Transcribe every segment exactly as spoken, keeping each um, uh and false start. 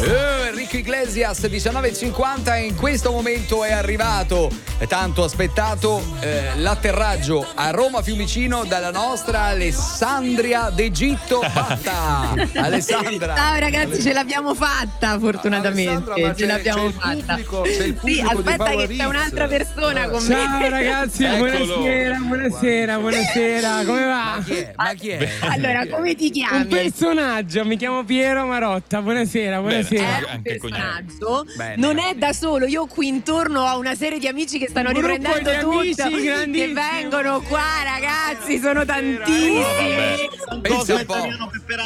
Eh, Enrico Iglesias, diciannove e cinquanta, e in questo momento è arrivato, tanto aspettato, eh, l'atterraggio a Roma Fiumicino dalla nostra Alessandria d'Egitto. Fatta! Alessandra. Ciao ragazzi, ce l'abbiamo fatta fortunatamente. Alessandra, ce l'abbiamo c'è fatta. Il pubblico, c'è il Sì, pubblico di aspetta Power che c'è Hits. un'altra persona con me. Ciao ragazzi, Eccolo. buonasera, buonasera, buonasera, come va? Ma chi è? Ma chi è? Allora, come ti Un chiami? personaggio, mi chiamo Piero Marotta, buonasera, buonasera. È un Anche il cognome. personaggio, Bene. non è da solo. Io qui intorno ho una serie di amici che stanno Un gruppo riprendendo di amici tutto, che grandissimi. vengono qua, ragazzi, sono tantissimi. Pensa un po'.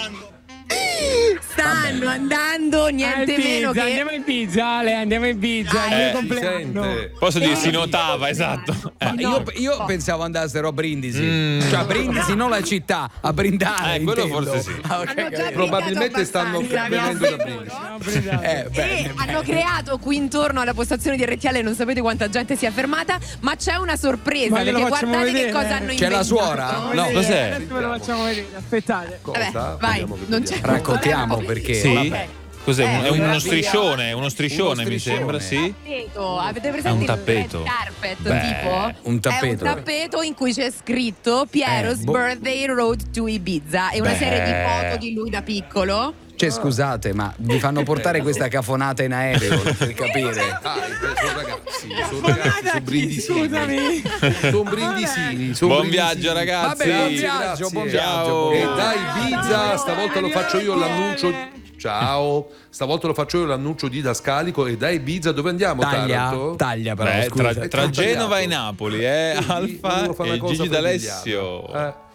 Stanno andando niente Al meno Ibiza, che andiamo in Ibiza, Ale, andiamo in Ibiza, Ah, il mio eh, compleanno. Sente. Posso dire, si notava, esatto. Ma Eh. io, io pensavo andassero a Brindisi, Mm. cioè a Brindisi, non la città, a brindare. Eh, quello intendo. forse sì. Ah, ok, Hanno già capito. Probabilmente stanno abbastanza, venendo da abbiamo- Brindisi. Ciao, Brindisi. Eh, bene, E bene. hanno creato qui intorno alla postazione di R T L, non sapete quanta gente si è fermata, ma c'è una sorpresa, Ma glielo perché facciamo guardate vedere? che cosa hanno C'è inventato. la suora? No, cos'è? Adesso ve lo facciamo vedere, aspettate. Vabbè, Cosa? vai, Vediamo che non vediamo. c'è Raccontiamo perché. Sì? Vabbè. Cos'è? Eh, è uno una striscione, uno striscione Uno mi striscione. sembra, sì. Tappeto. Avete presente È un il tappeto. red carpet, Beh, tipo? un tappeto. È un tappeto in cui c'è scritto Piero's Eh, boh. Birthday Road to Ibiza e una Beh. serie di foto di lui da piccolo. Cioè, scusate, ma vi fanno portare questa cafonata in aereo per capire. Ah, sono ragazzi, sono ragazzi, sono brindisini. Scusami. Sono brindisini. sono Buon brindisini. viaggio, ragazzi. Vabbè, buon Grazie, viaggio, grazie. buon Ciao. viaggio. E buon da viaggio. Ibiza, stavolta lo faccio io l'annuncio. Ciao, stavolta lo faccio io l'annuncio didascalico. E da Ibiza dove andiamo? Taglia, Taranto? taglia però, Beh, scusa. tra, È tra tutto Genova tagliato. e Napoli, eh, Quindi Alfa uno fa una e cosa Gigi privilegiata. D'Alessio. Eh.